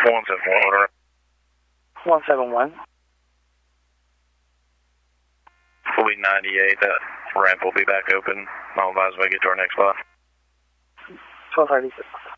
171, order. 171. We'll be 98. That ramp will be back open. I'll advise when we get to our next spot. 1236.